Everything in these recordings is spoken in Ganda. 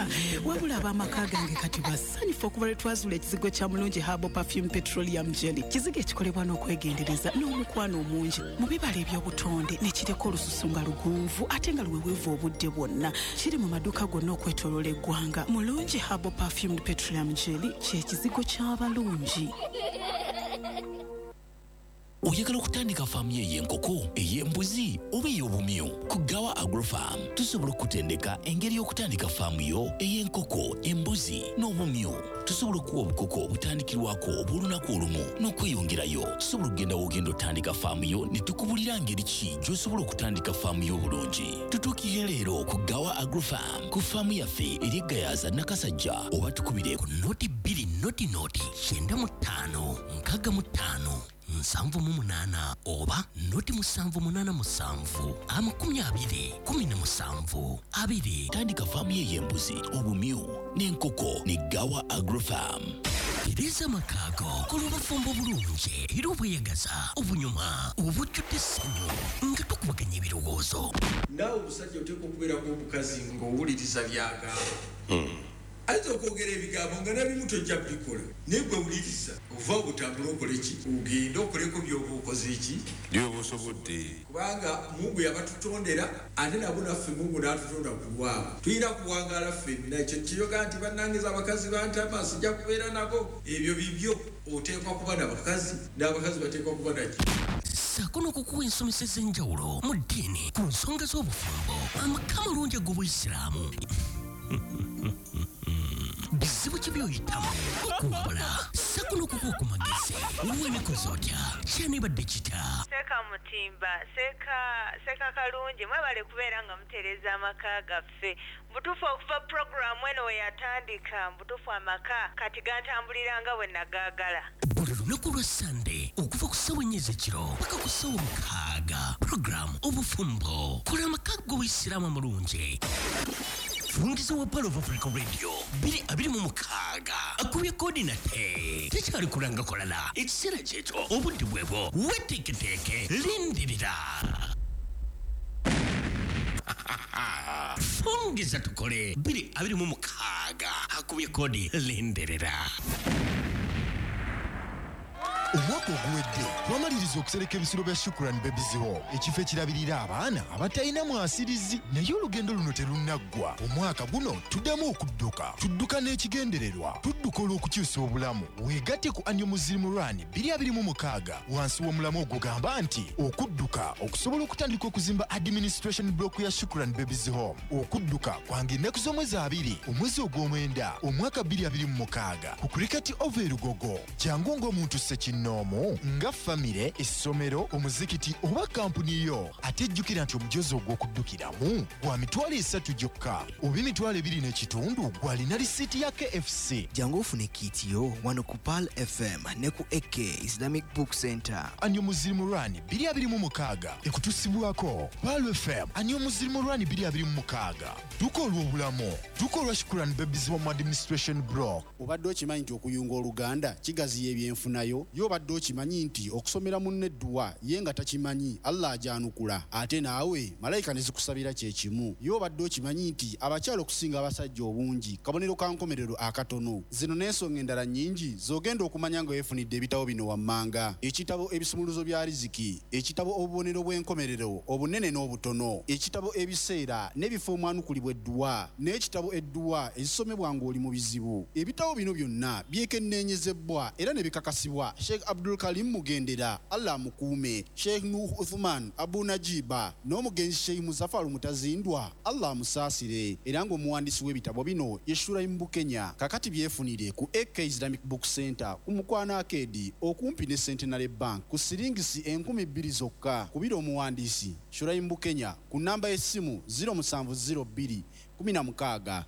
wabula ab'amaka gange kati basanyufu okuba lwe twazuula ekizigo kya Mulungi Herbal Perfume Petroleum Jelly. Kizigo ekikolebwa n'okwegendereza n'omukwano omungi mu bibala eby'obutonde ne kireka olususu nga lugunvu ate nga luweweevu obudde bwonna. Kiri mu maduuka gonna okwetooloola eggwanga. Mulungi Herbal Perfume Petroleum Jelly ky'ekizigo ky'abalungi. Oyagala okutandika faamu y'enkoko, ey'embuzi oba ey'obumyu? Ku Gawa Agrofarm tusobola okutendeka engeri y'okutandika faamu yo ey'enkoko, embuzi n'obumyu. Tusobola okuwa obukoko obutandikirwako obw'olunaku olumu n'okweyongerayo. Tusobola okugenda w'ogenda otandika faamu yo ne tukubulira ngeri ki gy'osobola okutandika faamu yo obulungi. Tutuukire leero ku Gawa Agrofarm ku faamu yaffe eri e Gayaza Nakasajja, oba tukubire ku noti 2 noti 95 65 7 oba noti 787 20 tandika faamu y'embuzi, obumyu n'enkoko ne Gawa Agrofarm. Tereza makago kolubafumbo bulungi era obweyagaza obunyuma obujjudde essanyu nga tukubaganya ebirowoozo. Naawe omusajja oteekwa okubeerako omukazi ng'owuliriza byagamba. Ayinza okwogera ebigambo nga nabimu tojja bikola naye gwe wuliriza ova obutambula okole ki ogende okoleko by'oba okoze ki by'oba osobodde, kubanga Mungu yabatutondera ate nabo naffe Mungu n'atutonda ku lwabwe. Tulina kuwangaala ffenna. Ekyo kiyoga nti bannange abakazi bantama sijja kubeera nabo. Ebyo bibyo oteekwa kuba n'abakazi n'abakazi bateekwa kuba naki. Ssaako n'okukuwa ensomesa ez'enjawulo mu ddiini ku nsonga z'obufumbo, amaka malungi ag'Obuyisiraamu. Bizibu ki by'oyitamu okuwabula ssaako n'okukuwa ku magezi w'emikozi otya kyanibadde kita. Seeka Mutimba, seeka kalungi mwebale kubeera nga mutereeza amaka gaffe. Mbutuufu okuva puroguramu eno we yatandika, mbutuufu amaka kati gantambulira nga bwe nagaagala. Buli lunaku lwa Sande okuva ku ssawa 4 ekiro paka ku ssawa 6, puroguramu obufumbo. Kola amaka g'Obuyisiraamu amulungi. Fungiza wa Pearl of Africa Radio 2026 akubye kodi nate tekyali kulanga kolala ekiseera kyekyo obudde bwebwo weteeketeeke lindirira. Fungiza tukole 2026 akubye kodi lindirira. Omwaka oguwedde twamaliriza okusereka ebisiro bya Shukran Babies Home, ekifo ekirabirira abaana abatalina mwasirizi. Naye olugendo luno terunaggwa. Omwaka guno tuddamu okudduka, tudduka n'ekigendererwa, tudduka olw'okukyusa obulamu. Weegatte ku Annual Muslim Run 2026 wansi w'omulamu ogugamba nti okudduka okusobola okutandika okuzimba administration block ya Shukran Babies Home. Okudduka kwange ennaku z'omwezi 2 omwezi ogw'omwenda omwaka 2026 ku Cricket Over Lugogo. Jangu ng'omuntu ssekino nomo nga famire, essomero, omuzikiti oba kampuni yo. Ate jjukira nti omujozi ogw'okuddukiramu gwa mitwalo 3 gyokka oba emitwalo 2 n'ekitundu gw'alina lisiiti ya KFC. Jangu ofune kiiti yo wano ku Pearl FM ne ku AK Islamic Book Center. Annual Muslim Run 2026 ekutusibwako Pearl FM. Annual Muslim Run 2026 duka olw'obulamu, duka olwa Shukran Babies Home Administration Block. Obadde okimanyi nti okuyunga oluganda kigaziya ebyenfunayo? Yobadde okimanyi nti okusomera munne edduwa ye nga takimanyi Allah ajanukula, ate naawe malayika ne zikusabira kye kimu? Yobadde okimanyi nti abakyala okusinga abasajja obungi kabonero ka nkomerero akatono? Zino n'ensonga endala nnyingi z'ogenda okumanya nga weefunidde ebitabo bino wammanga: ekitabo ebisumuluzo bya riziki, ekitabo obubonero bw'enkomerero obunene n'obutono, ekitabo ebiseera n'ebifo omwanukulibwa edduwa, n'ekitabo edduwa ezisomebwa ng'oli mu bizibu. Ebitabo bino byonna byekenneenyezebbwa era ne bikakasibwa Sheikh Abdul Karim Mugendera, Allah mukuume, Sheikh Nuh Uthman Abu Najiba n'omugenzi Sheikh Muzafaru Mutazindwa, Allah musaasire. Era ng'omuwandiisi w'ebitabo bino ye Shuraim Bukenya. Kakati byefunire ku AK Islamic Book Center ku Mukwana Arcade okumpi ne Centenary Bank ku siringisi 2000 zokka. Kubira omuwandiisi Shuraim Bukenya ku namba y'essimu 0702 16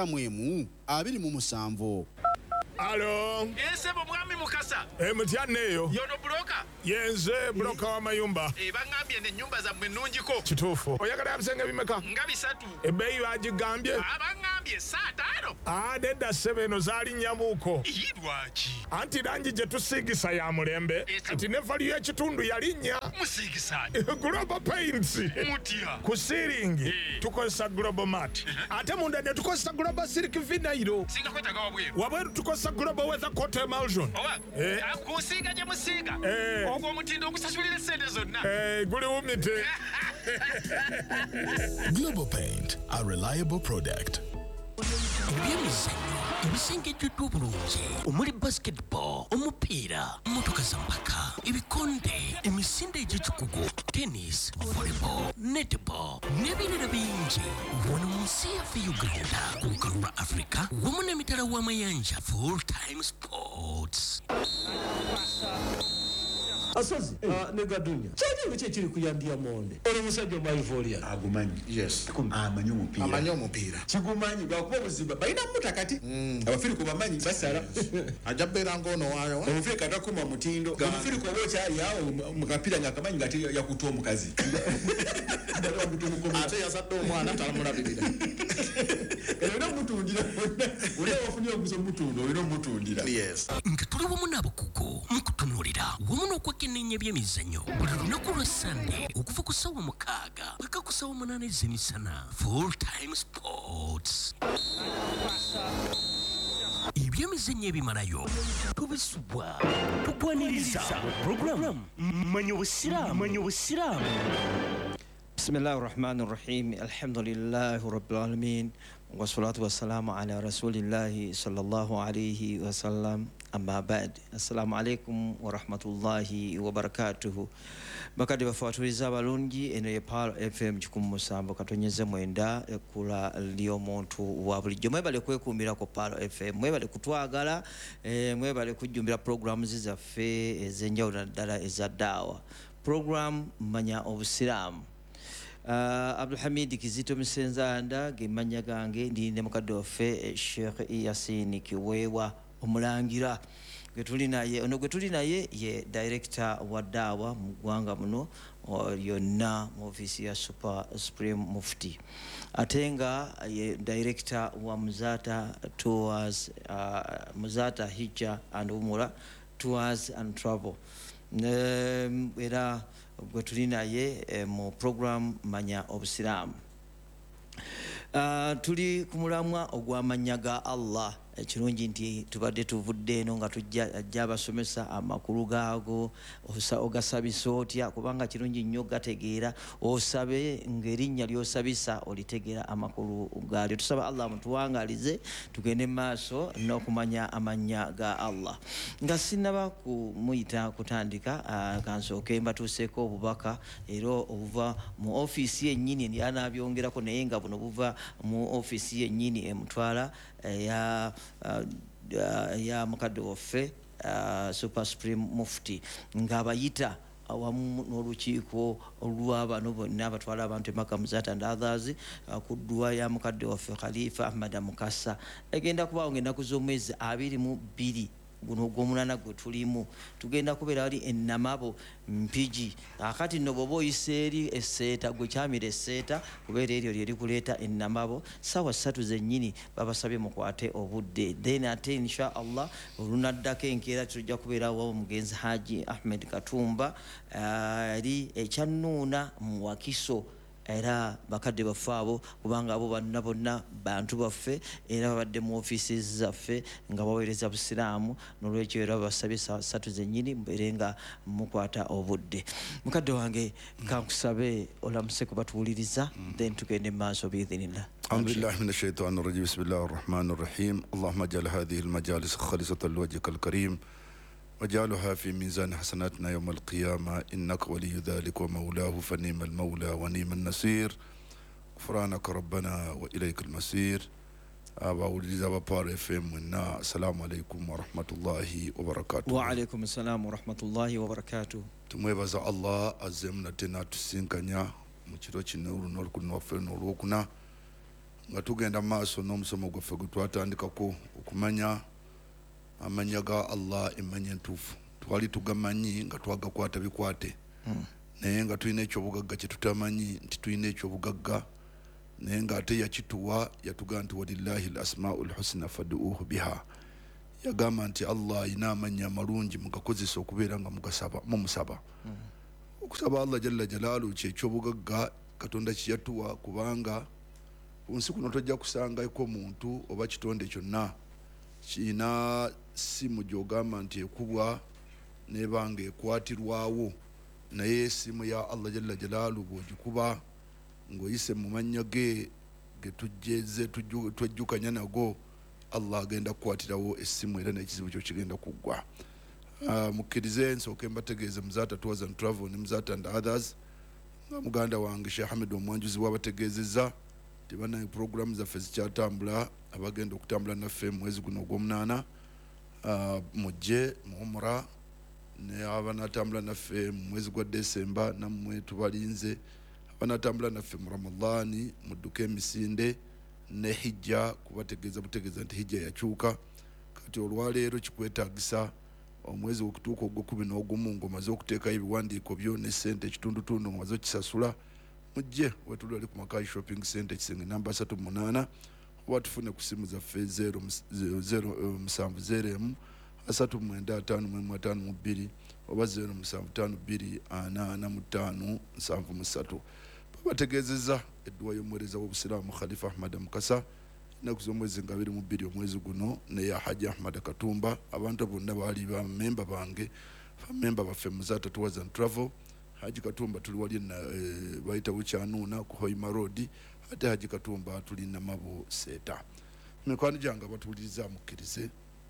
91 Alo. Ese mwami Mukasa. Mutyanneyo. Yono broka. Yenze broka wa mayumba. Bangambye ne nyumba za mwenunjiko. Kituufu. Oyagala abisenge bimeka? Nga 3. Ebbeeyi bagigambye. Abangambye ogambye essaawa 5 nedda ssebe eno zaali nyamuuko lwaki anti langi gye tusiigisa ya mulembe kati ne vali y'ekitundu yalinnya musiigisaani global paints mutya ku siiringi tukozesa global mat ate munda ne tukozesa global silk vinyl singa kwetaga wabweru wabweru tukozesa global weather coat emulsion owa kusiiga gye musiiga ogwo omutindo ogusasulira essente zonna guli wumite Global Paint, a reliable product. Ebyemizannyo ebisengejjeddwa obulungi omuli basketball, omupiira, mmotoka za mpaka, ebikonde, emisinde egy'ekikugu, tennis, volleyball, netball n'ebirala bingi wano mu nsi yaffe Uganda ku lukalu lwa Africa wamu n'emitala w'amayanja Full Time Sports. Asozi negadunya kyali biki kiri kuyandia monde ono musajja omaivolia agumanyi yes amanyi omupiira kigumanyi lwakuba obuzimba balina mutakati abafiriku bamanyi basala ajja beera ng'ono waayo omufirika atakuma mutindo omufirika oba okyali awo mukapiira ng'akamanyi ng'ate yakuta omukazi ate yazadde omwana talamulabirira olina omutundira olina wafunye oguza omutunda olina omutundira nga tuli wamu n'abakugu mukutunuulira wamu n'okwekenneenya by'emizannyo buli lunaku lwa Sande okuva ku ssaawa 6 paka ku ssaawa 8 ez'emisana. Full Time Sports. Ebyemizannyo ebimalayo tubisubwa tugwaniriza programu manya obusiraamu. Bismillahir Rahmanir Rahim. Alhamdulillahi Rabbil Alamin. Wassalatu wassalamu ala rasulillahi sallallahu alayhi wa sallam. Amma ba'd. Assalamu alaikum wa rahmatullahi wa barakatuhu. Bakadi bafuatiliza balungi eno ye Palo FM 107 katonyeze mwenda ekula lyo muntu wa bulijjo mwebale kwekumbira ko Palo FM mwebale kutwagala mwebale kujjumbira programs zaffe ezenjawulo ddala ezaddawa program manya obusiramu. Abdul Hamid Kizito Misenzanda gemanya gange ndi ne mukadde waffe Sheikh Yasin Kiwewa omulangira gwetuli naye ye director wa dawa mu ggwanga muno yonna mu office ya Super Supreme Mufti atenga ye director wa Muzata Tours Muzata Hijja and Umura Tours and Travel era gwetuli naye mu program manya obusiramu. Tuli kumulamwa ogw'amannya ga Allah ekirungi nti tubadde tuvudde eno nga tujja basomesa amakulu gaago ogasabisa otya kubanga kirungi nnyo gategeera osabe ng'erinnya ly'osabisa olitegeera amakulu gaalyo. Tusaba Allah mutuwangalize tugende maaso n'okumanya amannya ga Allah. Nga sinnaba kumuyita kutandika kansooke mbatuuseeko obubaka era obuva mu ofiisi yennyini ndi anaabyongerako naye nga buno buva mu ofiisi yennyini emutwala ya mukadde waffe Super Supreme Mufti ng'abayita awamu n'olukiiko olw'abano bonna abatwala abantu emaka Muzata and others ku dduwa ya mukadde waffe Khalifa Ahmad Mukasa egenda kubaawo ng'ennaku z'omwezi 22 guno gw'omunana gwe tulimu tugenda kubeera wali ennamabo mpigi akati nno bw'oba oyise eri esseeta gwe kyamira esseeta kubeera eryo lye likuleeta ennamabo ssaawa 3 zennyini babasabye mukwate obudde then ate insha Allah olunaddako enkeera tujja kubeerawo omugenzi Haji Ahmed Katumba eri ekyannuuna mu Wakiso era bakadde baffe abo kubanga abo bonna bantu baffe era babadde mu offices zaffe nga baweereza busiraamu n'olwekyo era basabye 3 zennyini mbeere nga mukwata obudde. Mukadde wange kankusabe olamuse kubatuwuliriza then tugende mu maaso biidhinillah. أعوذ بالله من الشيطان الرجيم بسم الله الرحمن الرحيم اللهم اجعل هذه المجالس خالصة لوجهك الكريم وجعلها في ميزان حسناتنا يوم القيامة إنك ولي ذلك ومولاه فنيم المولى ونيم النصير غفرانك ربنا وإليك المصير. أباوليزا بار FM ونا السلام عليكم ورحمة الله وبركاته. وعليكم السلام ورحمة الله وبركاته. tumwebaza Allah azemna tena tusinkanya mu kiro kino n'olukuno waffe n'olwokuna nga tugenda maaso n'omusomo gwaffe gwe twatandikako okumanya amanya ga Allah emanya entuufu twali tugamanyi nga twagakwata bikwate naye nga tulina ekyobugagga kye tutamanyi nti tulina ekyobugagga naye ng'ate yakituwa yatuga nti walillahi al-asmaul husna fad'uuhu biha. Yagamba nti Allah alina amannya amalungi mugakozesa okubeera nga mumusaba. Okusaba Allah jalla jalaalu kyekyobugagga Katonda kiyatuwa, kubanga ku nsi kuno tojja kusangako muntu oba kitonde kyonna kiina simu gy'ogamba nti ekubwa nebanga ekwatirwawo, naye esimu ya Allah jalla jalaalu bw'ogikuba ng'oyise mu mannya ge twejjukanya nago, Allah agenda kukwatirawo essimu era n'ekizibu kyo kigenda kuggwa. Mukkirize nsooke mbategeeze Muzata Tours and Travel ne Muzata and Others nga muganda wange Sheikh Ahmed omwanjuzi wabategeezezza nti banaye programu zaffe zikyatambula, abagenda okutambula naffe mwezi guno ogw'omunaana mujje mu umra, ne abanatambula naffe mwezi gwa Desemba nammwe tubalinze, abanatambula naffe mu Ramadhaani mudduke emisinde ne hijja, kubategeeza butegeeza nti hijja yakyuka. Kati olwaleero kikwetaagisa omwezi okutuuka ogw'ekkumi n'ogumu ng'omaze okuteekayo ebiwandiiko byo ne ssente ekitundutundu ng'omaze okisasula, mujje wetuli wali ku Makai Shopping Center Kisenge namba 38, oba tufune ku simu zaffe 070 3955552 oba 0752484573. Babategeezezza edduwa y'omuweereza w'obusiraamu Khalifa Ahmad Mukasa ennaku z'omwezi nga 22 omwezi guno neya Haji Ahmad Katumba. Abantu bonna baali bamemba bange, bamemba baffe Muzata Tours and Travel. Haji Katumba tuli wali bayita Buchanuuna ku Hoima Road, ate Haji Katumba tuli Namabo Seeta. Mikwano gyange abatuuliriza mukkirize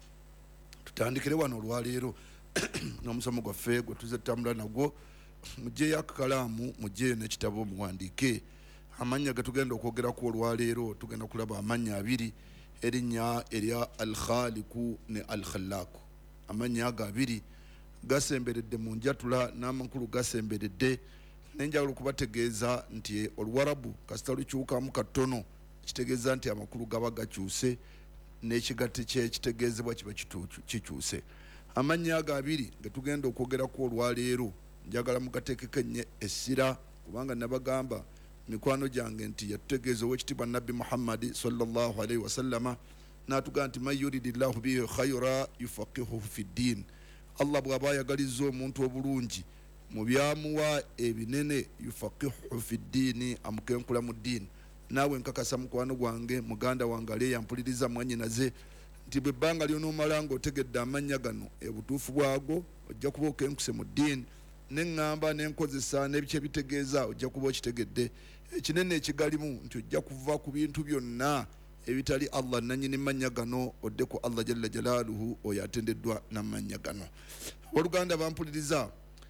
tutandikire wano olwaleero n'omusomo gwaffe gwe tuze tutambula nagwo. Mujjeyo akakalaamu, mujjeyo n'ekitabo muwandiike amannya getugenda okwogeraku olwaleero. Tugenda kulaba amannya abiri, erinnya erya Al-Khaliku ne Al-Khallaaku. Amannya ago abiri gasemberedde mu njatula n'amakulu gasemberedde, nenjagala okubategeeza nti Oluwarabu kasita lukyukamu katono kitegeeza nti amakulu gaba gakyuse n'ekigatte kye kitegeezebwa kiba kikyuse. Amannya ago abiri getugenda okwogeraku olwaleero njagala mugateekeko ennyo essira, kubanga nabagamba mikwano gyange nti yatutegeeza ow'ekitiibwa Nabbi Muhammad sallallahu alaihi wasallama n'atugamba nti man yuridillahu bihi khayra yufaqihuhu fi ddiin. Allah bw'aba ayagalizza omuntu obulungi mu byamuwa ebinene yufaqihuhu fi ddiini, amukenkula mu ddiini. Naawe nkakasa mukwano gwange muganda wange ali yampuliriza mwannyinaze nti bwe bbanga ly'onoomala ng'otegedde amannya gano obutuufu bwago ojja kuba okenkuse mu ddiini, neŋŋamba n'enkozesa n'ebiki ebitegeeza ojja kuba okitegedde. Ekinene ekigalimu nti ojja kuva ku bintu byonna ebitali Allah nannyini mannya gano odde ku Allah jalla jalaaluhu oyo atendeddwa n'amannya gano. Oluganda bampuliriza,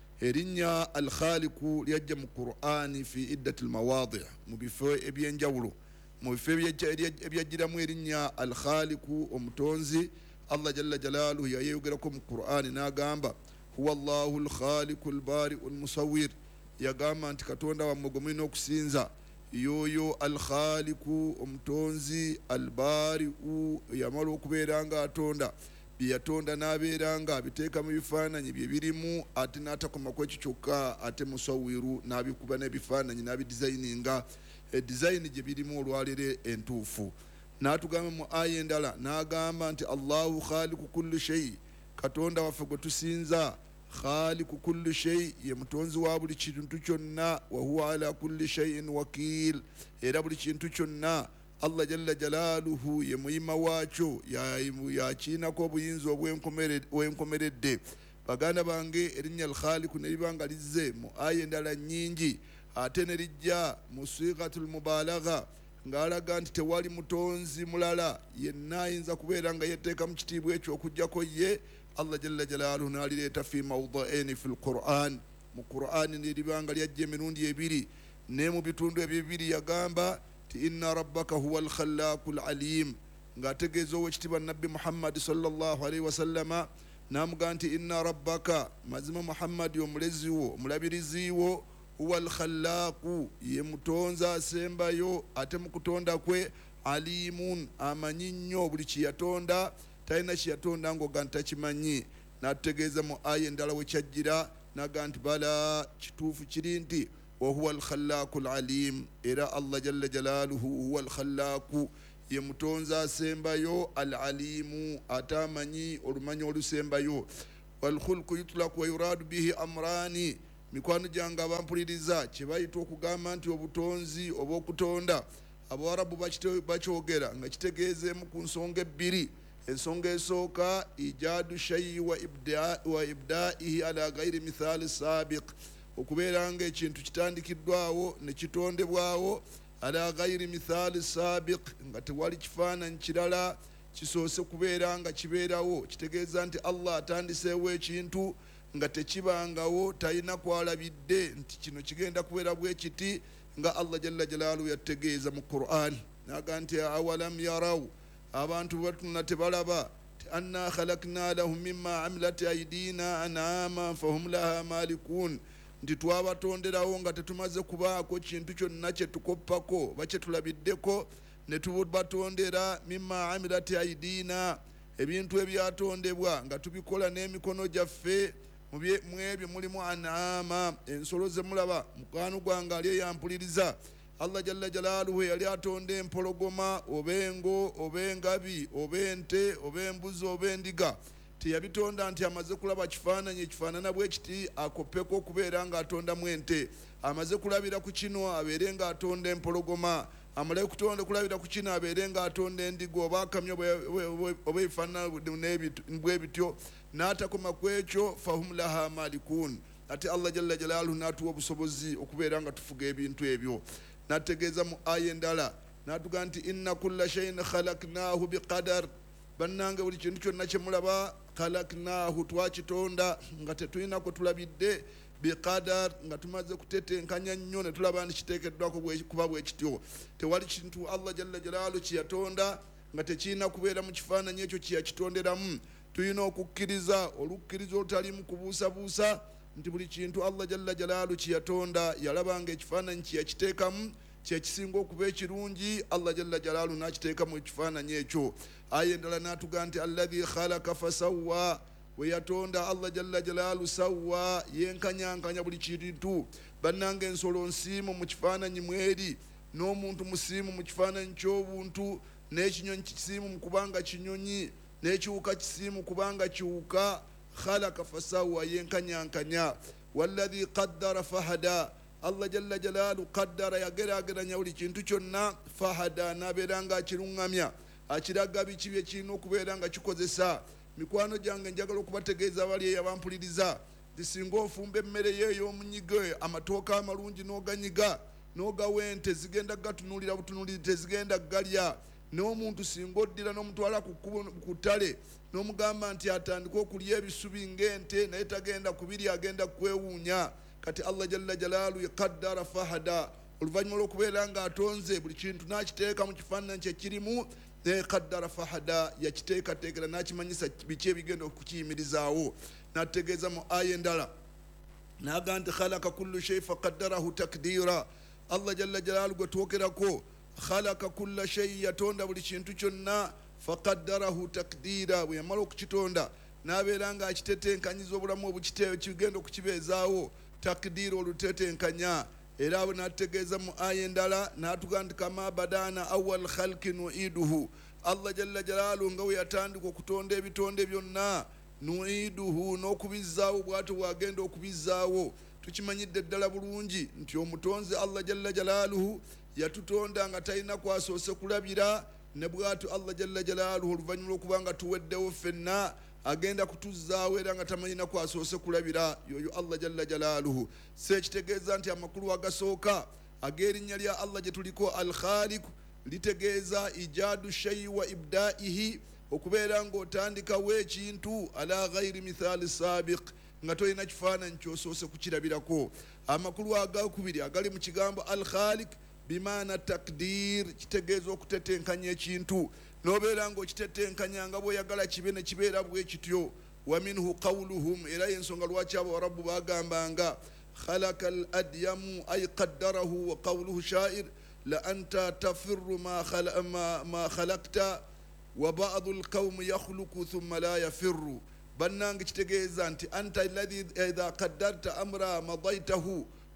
erinnya Al-Khaliku lyajja mu Qur'ani fi iddati al-mawaadi', mu bifo ebyenjawulo, mu bifo ebyajjiramu erinnya Al-Khaliku omutonzi. Allah jalla jalaaluhu yayeyogerako mu Qur'ani n'agamba huwa Allahu al-Khaliku al-Bari'u al-Musawwir. Yagamba nti Katonda wammwe gwe mulina okusinza yoyo Al-Khaliku omutonzi, al-Bari'u yamala okubeera nga atonda, byeyatonda n'abeera nga abiteeka mu bifaananyi bye birimu, ate n'atakoma ku ekyo kyokka, ate Musawwiru n'abikuba n'ebifaananyi n'abidizayininga edizayini gye birimu olwaleero entuufu. N'atugamba mu aya endala n'agamba nti Allahu khaliku kulli shay, Katonda waffe gwe tusinza khaliku kulli shay, ye mutonzi wa buli kintu kyonna, wa huwa ala kulli shayin wakiil, era buli kintu kyonna Allah jalla jalaaluhu ye muyima waakyo, yakiinako obuyinza obwenkomeredde. Baganda bange erinnya Al-Khaliku ne libanga lizze mu aya endala nnyingi, ate ne lijja mu sigatul mubalagha ng'alaga nti tewali mutonzi mulala yenna ayinza kubeera nga yeteeka mu kitiibwa ekyo okuggyako ye. Allah jalla jalaaluhu n'alireeta fi mawdu'aini fil Qur'an, mu Qur'ani ne libanga lyajja emirundi ebiri, ne mu bitundu ebyo ebibiri yagamba ti inna rabbaka huwa al-khallaqu al-alim, ng'ategeeza ow'ekitiibwa Nabbi Muhammad sallallahu alaihi wasallama n'amugamba nti inna rabbaka, mazima Muhammad omulezi wo omulabirizi wo, huwa al-khallaqu, ye mutonzi asembayo, ate mu kutonda kwe alimun, amanyi nnyo buli kiyatonda, talina kiyatonda ng'oga ntakimanyi. N'atutegeeza mu aya endala we kyajjira n'aga nti bala kituufu kiri nti وهو الخلاق العليم إلى الله جل جلاله هو الخلاق يمتونزا سيمبايو العليم أتامني أرماني ولسيمبايو والخلق يطلق ويراد به أمراني mikwano gyange abampuliriza kye bayita okugamba nti obutonzi oba okutonda abawarabu bakyogera nga kitegeezeemu ku nsonga ebbiri. Ensonga esooka ijadu shayi wa ibdaihi ala gairi mithali sabiq, okubeera nga ekintu kitandikiddwawo ne kitondebwawo ala gairi mithali sabiq, nga tewali kifaananyi kirala kisoose kubeera nga kibeerawo. Kitegeeza nti Allah atandiseewo ekintu nga tekibangawo, talina kwalabidde nti kino kigenda kubeera bwe kiti, nga Allah jalla jalaaluhu yategeeza mu Qur'an naga nti awalam yaraw, abantu batuna tebalaba anna khalaqna lahum mimma amilat aydina an'ama fahum laha malikun, nti twabatonderawo nga tetumaze kubaako kintu kyonna kye tukoppako bakye tulabiddeko ne tubatondera mimma amilat aydina, ebintu ebyatondebwa nga tubikola n'emikono gyaffe. Mu ebyo mulimu an'ama, ensolo ze mulaba. Mukwano gwange ali eyampuliriza, Allah jalla jalaaluhu yali atonda empologoma oba engo oba engabi oba ente oba embuzi oba endiga. Teyabitonda nti amaze kulaba kifaananyi ekifaanana bwe kiti akoppeko okubeera ng'atondamu ente. Amaze kulabira ku kino abeere ng'atonda empologoma, amale kutonda kulabira ku kino abeere ng'atonda endiga oba akamyo oba ebifaanana bwe bityo, n'atakoma ku ekyo fahum laha malikun. Ate Allah jalla jalaaluhu n'atuwa obusobozi okubeera nga tufuga ebintu ebyo. N'ategeeza mu aya endala n'atuga nti inna kulla shay'in khalaqnahu biqadar, bannange buli kintu kyonna kye mulaba khalaqnahu twakitonda nga tetulina kwe tulabidde, biqadar nga tumaze kutetenkanya nnyo ne tulaba nti kiteekeddwako kuba bwe kityo. Tewali kintu Allah jalla jalaaluhu kye yatonda nga tekirina kubeera mu kifaananyi ekyo kye yakitonderamu. Tulina okukkiriza olukkiriza olutalimu kubuusabuusa nti buli kintu Allah jalla jalaaluhu kye yatonda yalaba nga ekifaananyi kye yakiteekamu kyekisinga okuba ekirungi, Allah jalla jalaaluhu n'akiteeka mu kifaananyi ekyo. Aya endala n'atuga nti alladhi khalaqa fasawwa, we yatonda Allah jalla jalaaluhu sawwa, yenkanyankanya buli kintu. Bannange ensolo nsiimu mu kifaananyi mweri, n'omuntu musiimu mu kifaananyi ky'obuntu, n'ekinyonyi kisiimu mu kubanga kinyonyi, n'ekiwuka kisiimu kubanga kiwuka. Khalaqa fasawwa, yenkanyankanya. Walladhi qaddara fahada, Allah jalla jalaaluhu qaddara yageraageranya buli kintu kyonna, fahada n'abeera nga akirungamya, akiraga biki bye kirina okubeera nga kikozesa. Mikwano gyange njagala okubategeeza bali eyabampuliriza nti singa ofumba emmere ye ey'omunyigo, amatooka amalungi n'oganyiga n'ogawa ente, zigenda gatunuulira butunuuliri, tezigenda galya. N'omuntu singa oddira n'omutwala ku ttale n'omugamba nti atandika okulya ebisubi ng'ente, naye tagenda kubirya, agenda kwewuunya. Kati Allah jalla jalaaluhu qaddara fahada, oluvannyuma lw'okubeera ng'atonze buli kintu n'akiteeka mu kifaananyi kye kirimu, qaddara fahada, yakiteekateekera n'akimanyisa biki ebigenda okukiyimirizaawo. N'ategeeza mu aya endala n'aga nti khalaqa kullu shay faqaddarahu takdira, Allah jalla jalaaluhu gwe twogerako khalaqa kulla shay, yatonda buli kintu kyonna, faqaddarahu takdira, bwe yamala okukitonda n'abeera nga akitetenkanyiza obulamu kigenda okukibeezaawo, takdira olutetenkanya. Era abo n'ategeeza mu aya endala n'atuga nti kama badana awal khalqi nuiduhu, Allah jalla jalaaluhu nga we yatandika okutonda ebitonde byonna, nuiduhu n'okubizaawo bw'atyo bw'agenda okubizaawo. Tukimanyidde ddala bulungi nti omutonzi Allah jalla jalaaluhu yatutonda nga talina kwasoose kulabira, ne bw'atyo Allah jalla jalaaluhu oluvannyuma lw'okubanga tuweddewo ffenna agenda kutuzaawo era nga tamanyina kwasoose kulabira, yoyo Allah jalla jalaaluhu. Sekitegeeza nti amakulu agasooka ag'erinnya lya Allah gye tuliko al-Khaliq litegeeza ijadu shayi wa ibdaihi, okubeera ng'otandikawo ekintu ala ghairi mithali sabiq, nga tolina kifaananyi kyosoose kukirabirako. Amakulu agakubiri agali mu kigambo al-Khaliq bimaana takdir, kitegeeza okutetenkanya ekintu, n'obeera ng'okitetenkanya nga bw'oyagala kibe ne kibeera bwe kityo. Wa minhu qawluhum, era y'ensonga lwaki Abawarabu bagambanga khalaqa al-adyamu ay qaddarahu, wa qawluhu sha'ir la anta tafirru ma khalaqta wa ba'du al-qawmi yakhluqu thumma la yafirru. Bannange kitegeeza nti anta alladhi idha qaddarta amra madaytahu,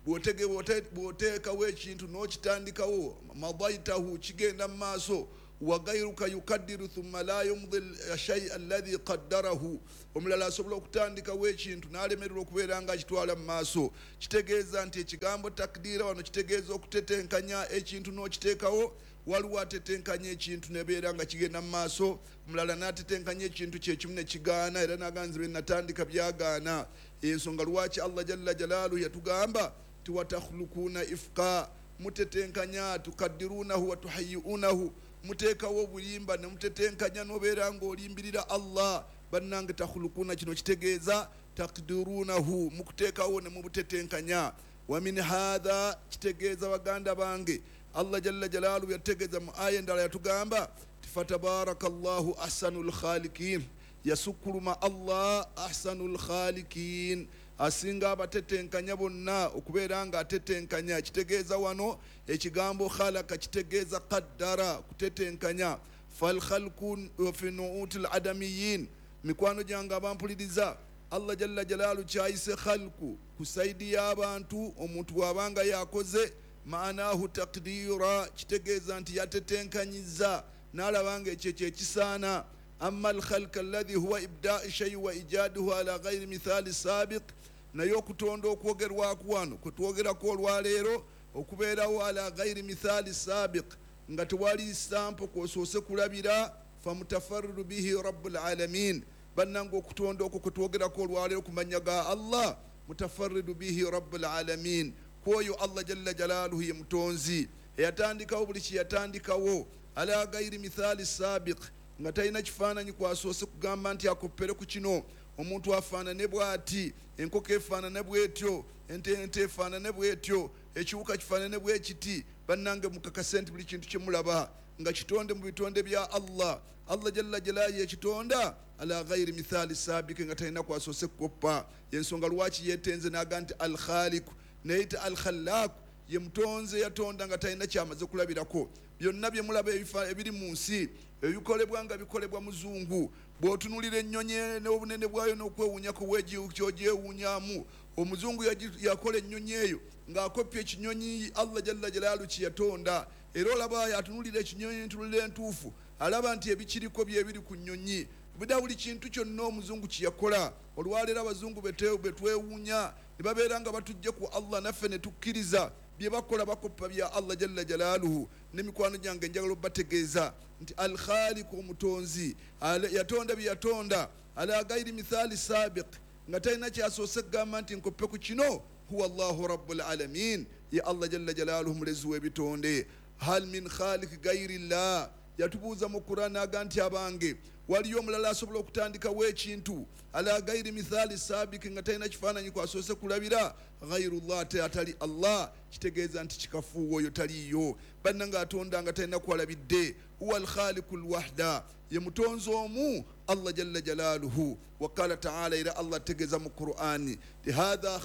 bw'oteekawo ekintu n'okitandikawo madaitahu kigenda mu maaso wa gairuka yukaddiru thumma la yumdi shay'a alladhi qaddarahu omulala asobola okutandikawo ekintu n'alemererwa okubeera nga akitwala mu maaso kitegeeza nti ekigambo takdiira wano kitegeeza okutetenkanya ekintu n'okiteekawo waliwo atetenkanya ekintu nebeera nga kigenda mu maaso omulala n'atetenkanya ekintu kyekimu ne kigaana era n'aganzi be natandika byagaana ensonga lwaki Allah jalla jalaaluhu yatugamba ti watakhlukuuna ifqa mutetenkanya tukaddiruunahu wa tuhayyuunahu muteekawo obulimba ne mutetenkanya n'obeera ng'olimbirira Allah bannange takhlukuuna kino kitegeeza takdiruunahu mukuteekawo ne mubutetenkanya wa min haadha kitegeeza baganda bange Allah jalla jalaaluhu yategeeza mu aya endala yatugamba fatabarakallahu ahsanul khaliqin yasukuluma Allah ahsanul khaliqin asinga abatetenkanya bonna okubeera nga atetenkanya kitegeeza wano ekigambo khalaka kitegeeza qaddara kutetenkanya fal khalqun fi nu'util adamiyin mikwano gyange abampuliriza Allah jalla jalaaluhu kyayise khalqu kusaidi y'abantu omuntu wabanga yakoze maanahu taqdira kitegeeza nti yatetenkanyiza n'alabanga ekyo kyekisaana amma alkhalq alladhi huwa ibda'i shay wa ijaduhu ala ghayri mithali sabiq naye okutonda okwogerwaku wano kwetwogerako olwaleero okubeerawo ala ghayri mithali sabiq nga tewali sampo kwosoose kulabira famutafarridu bihi rabbul alamin bannanga okutonda okwo kwetwogerako olwaleero kumanya ga Allah mutafarridu bihi rabbul alamin kwoyo Allah jalla jalaaluhu ye mutonzi eyatandikawo buli kiyatandikawo ala ghayri mithali sabiq nga talina kifaananyi kwasoose kugamba nti akoppere ku kino omuntu afaanane bw'ati enkoko efaanane bw'etyo ente efaanane bw'etyo ekiwuka kifaanane bw'ekiti bannange mukakase nti buli kintu kye mulaba nga kitonde mu bitonde bya Allah jalla jalaaluhu ekitonda ala ghayri mithali sabiq nga talina kwasoose kukoppa yensonga lwaki yeetenze n'aga nti al khaliq neyita al khallaq ye mutonze yatonda nga talina kyamaze kulabirako byonna bye mulaba ebiri mu nsi ebikolebwa nga bikolebwa muzungu bw'otunulira ennyonyi n'obunene bwayo n'okwewuunyako ky'ogyewuunyamu omuzungu yakola ennyonyi eyo ng'akoppya ekinyonyi Allah jalla jalaaluhu kye yatonda era olaba atunulira ekinyonyi ntulira entuufu alaba nti ebikiriko byebiri ku nnyonyi bida buli kintu kyonna omuzungu kye yakola olwaleero abazungu betwewuunya ne babeera nga batujja ku Allah naffe ne tukkiriza bye bakola bakoppa bya Allah jalla jalaaluhu n'emikwano gyange njagala obategeeza nti al khaliq omutonzi yatonda bye yatonda ala ghayri mithali sabiq nga talina kyasoose kugamba nti nkoppe ku kino huwa Allahu rabbul alamin ye Allah jalla jalaaluhu mulezi w'ebitonde hal min khaliq ghayri llah yatubuuza mu Qur'an aga nti abange waliyo omulala asobola okutandikawo ekintu ala ghayri mithali sabiq nga talina kifaananyi kwasoose kulabira ghayrullah atali Allah kitegeeza nti kikafuuwa oyo taliyo bannanga atonda nga talina kwalabidde huwa alkhaliqul wahda ye mutonzi omu Allah jalla jalaaluhu waqala ta'ala ila Allah tegeeza mu Qur'ani hadha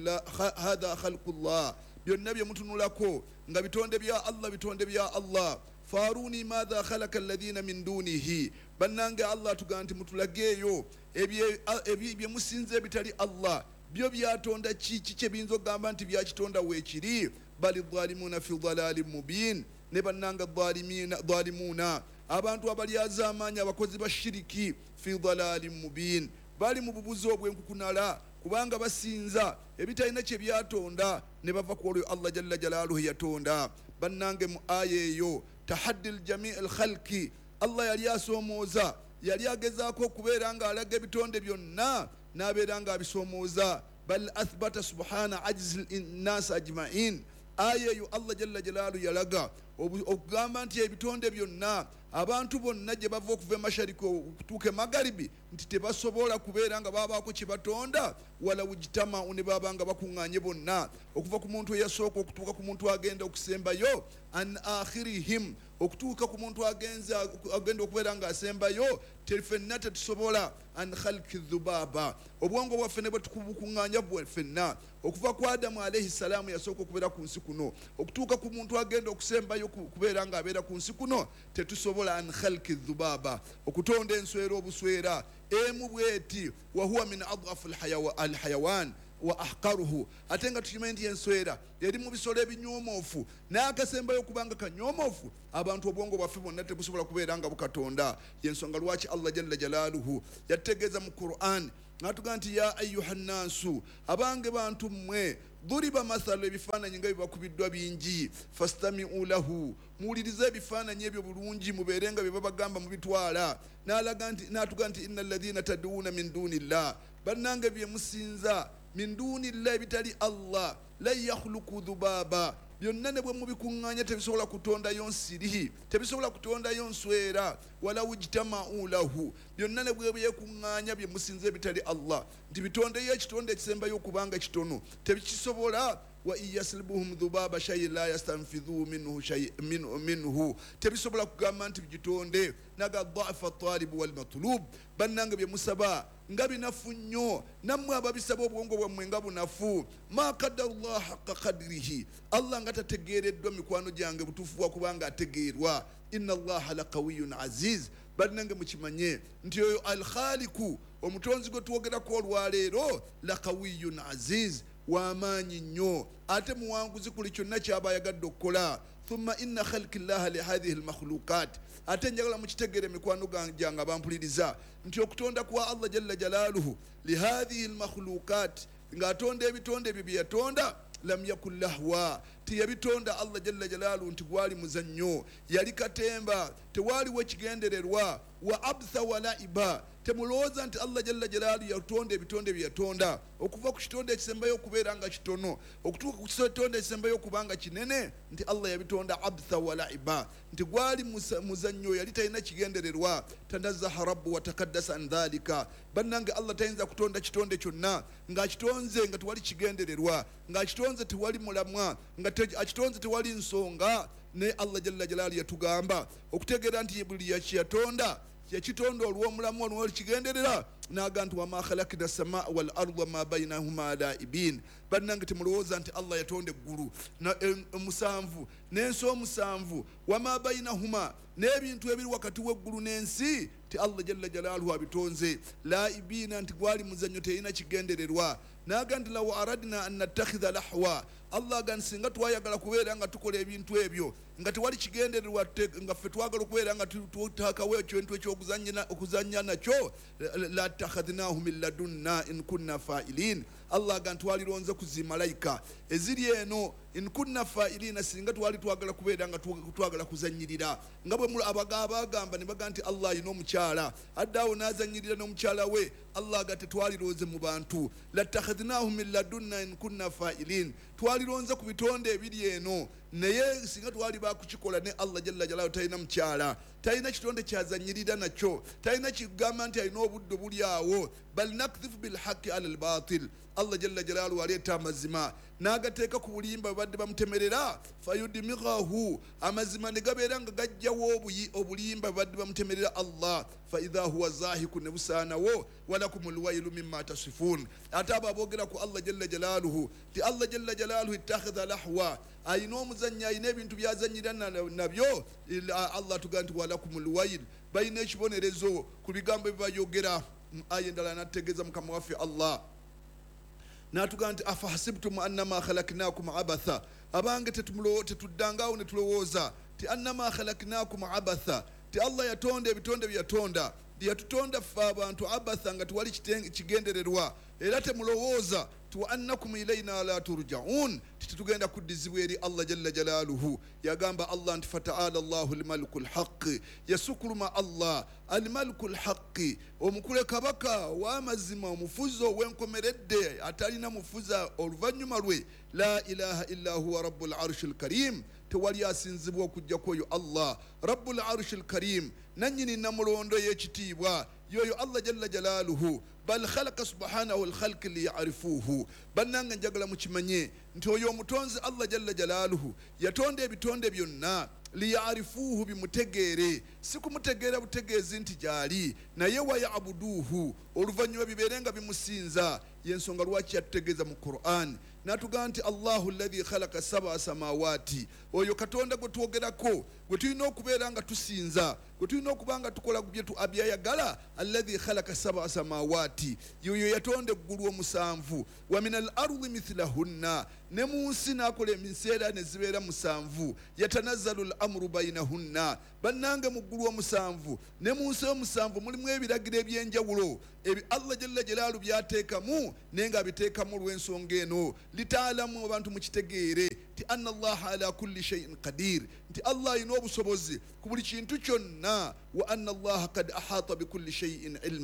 khalqullah byonna bye mutunulako nga bitonde bya Allah faruni madha khalaqa alladhina min dunihi bannange Allah tuganti mutulageeyo ebye musinze bitali Allah byo byatonda kiki kye binzo gamba nti byakitonda weekiri bali dhalimuna fi dhalalin mubin ne bannanga dhalimuna abantu abali azamanya abakozi bashiriki fi dhalalin mubin bali mu bubuzo obwenkukunala kubanga basinza ebitalina kye byatonda ne bava ku olwo Allah jalla jalaaluhu yatonda bannange mu aya eyo tahaddil jami' al khalqi Allah yali asomooza yali agezaako okubeera nga alaga ebitonde byonna n'abeera nga abisomooza bal athbata subhana ajzi nnas ajma'in aya eyo Allah jalla jalaaluhu yalaga okugamba nti ebitonde byonna abantu bonna gye bava okuva emashariki okutuuka emagaribi nti tebasobola kubeera nga babaako kye batonda wala wujtamau ne baba nga bakuŋŋaanye bonna okuva ku muntu eyasooka okutuuka ku muntu agenda okusembayo an akhirihim okutuuka ku muntu agenda okubeera nga asembayo ffenna tetusobola an khalki dhubaba obwongo bwaffe ne bwe tukubukuŋŋaanya ffenna okuva ku adamu alayhi salaamu yasooka okubeera ku nsi kuno okutuuka ku muntu agenda okusembayo kubeera nga abeera ku nsi kuno tetusobola an khalki dhubaba okutonda enswera obuswera emu bweti wa huwa min adhafu alhayawan wa ahqaruhu atenga tukimanyi nti enswera eri mu bisolo ebinyomoofu n'akasembayo okubanga kanyomoofu abantu obwongo bwaffe bwonna tebusobola kubeera nga bukatonda yensonga lwaki Allah jalla jalaaluhu yategeeza mu Qur'an natuga nti ya ayuha nnaasu abange bantu mmwe duriba mathalu ebifaananyi nga bibakubiddwa bingi fastami'u lahu muwulirize ebifaananyi ebyo bulungi mubeere nga bye babagamba mubitwala natuga nti inna alladhina tad'uuna min dunillah bannange bye musinza min dunillah ebitali Allah la yakhluqu dhubaba byonna ne bwe mubikuŋŋaanya tebisobola kutondayo nsiri tebisobola kutondayo nswera wala ujtama'u lahu byonna ne bwe byekuŋŋaanya bye musinze ebitali Allah nti bitondeyo ekitonde ekisembayo okubanga kitono tebikisobola wa iyaslibuhum dhubaba shay'in la yastanfidhu minhu tebisobola kugamba nti bigitonde naga dha'fa at-talib wal matlub bannange bye musaba nga binafu nnyo nammwe ababisaba obwongo bwammwe nga bunafu ma qadarullah haqqa qadrihi Allah nga tategeereddwa mikwano gyange butuufu bwa kubanga ategeerwa inna allaha laqawiyyun aziz bannange mukimanye nti oyo alkhaliku omutonzi gwe tuwogerako olwaleero laqawiyyun aziz w'amaanyi nnyo ate muwanguzi kuli kyonna kyaba ayagadde okukola thumma inna khalqi llaha li hadhihi almakhluqat ate njagala mukitegeere mikwano gyange abampuliriza nti okutonda kwa Allah jalla jalaaluhu li hadhihi almakhluqat ng'atonda ebitonde ebyo bye yatonda lam yakun lahwa tiyabitonda Allah jalla jalaaluhu nti gwali muzannyo yali katemba tewaliwo ekigendererwa wa abtha wa laiba temulowooza nti Allah jalla jalaaluhu yatonda ebitonde bye yatonda okuva ku kitonde ekisembayo okubeera nga kitono okutuuka ku kitonde ekisembayo okubanga kinene nti Allah yabitonda abtha wa laiba nti gwali muzannyo yali talina kigendererwa tanazzaha rabbu wa takaddasa an dhalika bannange Allah tayinza kutonda kitonde kyonna ng'akitonze nga tewali kigendererwa ng'akitonze tewali mulamwa nga akitonze tewali nsonga ne Allah jalla jalaaluhu yatugamba okutegeera nti buli yakiyatonda yakitonda olw'omulamu olw'olikigenderera naga nti wama khalakna samaa wal arda ma bainahuma laibin bannange temulowooza nti Allah yatonda eggulu omusanvu n'ensi omusanvu wama bainahuma n'ebintu ebiri wakati w'eggulu n'ensi ti Allah jalla jalaaluhu abitonze laibina nti gwali muzannyo terina kigendererwa naga nti law aradna an nattakhidha lahwa Allah gan singa twayagala kubeera nga tukola ebintu ebyo nga tewali kigendererwa nga ffe twagala okubeera nga tutakawo ekintu okuzannya nakyo la takhadnahu min ladunna in kunna fa'ilin Allah gan twalironze kuzimalayika eziri eno in kunna fa'ilina singa twali twagala kubeera nga twagala kuzanyirira nga bwe abagamba ne baga nti Allah alina omukyala addaawo n'azanyirira n'omukyala we Allah ga tetwalironze mu bantu la takhadnahu min ladunna in kunna fa'ilin twalironze ku bitonde ebiri eno naye singa twali bakukikola ne Allah jalla jalaaluhu talina mukyala talina kitonde kyazanyirira nakyo talina kigamba nti alina obudde buli awo bal nakdhifu bilhaqi ala albatil Allah jalla jalaaluhu aleeta amazima n'agateeka ku bulimba badde bamutemerera fayudmighahu amazima ne gabeera nga gajjawo obulimba badde bamutemerera Allah faidha huwa zahiku ne busaanawo walakumul wailu mimma tasifun ate abo aboogera ku Allah jalla jalaaluhu ti Allah jalla jalaaluhu ittakhadha lahwa ayina omuzannyo ayina ebintu byazanyira nabyo Allah tuga nti walakumul wail balina ekibonerezo ku bigambo ebibayogera aya endala nategeeza mukama waffe Allah natuga nti afahasibtum annama khalaknakum abatha abange tetuddangawo ne tulowooza ti annama khalaknakum abatha ti Allah yatonda ebitonde byatonda yatutonda ffe abantu abatha nga tewali kigendererwa era temulowooza tu annakum ilayna la turja'un titugenda kuddizibwa eri Allah jalla jalaaluhu yagamba Allah nti fata'ala Allahu al-malikul haqq yasukuruma Allah al-malikul haqq omukule kabaka w'amazima omufuzi ow'enkomeredde atalina mufuza oluvannyuma lwe la ilaha illa huwa rabbul arshil karim tewali asinzibwa okujja kwoyo Allah rabbul arshil karim nannyini namulondo y'ekitiibwa yoyo Allah jalla jalaaluhu bal khalaqa subhanahu al-khalq liya'rifuhu bannanga njagala mukimanye nti oyo omutonzi Allah jalla jalaaluhu yatonda ebitonde byonna liya'rifuhu bimutegeere si kumutegeera butegeezi nti gyali naye wa ya'buduhu oluvannyuma bibeerenga bimusinza yensonga lwaki yatutegeeza mu Qur'an n'atugamba nti Allahu alladhi khalaqa sab'a samawati, oyo Katonda gwe twogerako, gwe tulina okubeera nga tusinza, gwe tulina okuba nga tukola byayagala. Alladhi khalaqa sab'a samawati, yoyo yatonda eggulu omusanvu. Wa minal ardi mithlahunna, ne mu nsi n'akola ebiseera ne zibeera musanvu. Yatanazzalu al-amru bainahunna, bannange mu ggulu omusanvu ne mu nsi omusanvu mulimu ebiragiro eby'enjawulo ebi Allah jalla jalaalu byateekamu naye nga biteekamu lw'ensonga eno litaalamu abantu mukitegeere ti anna Allah ala kulli shay'in qadir, nti Allah alina obusobozi ku buli kintu kyonna, wa anna Allah qad ahata bi kulli shay'in ilma.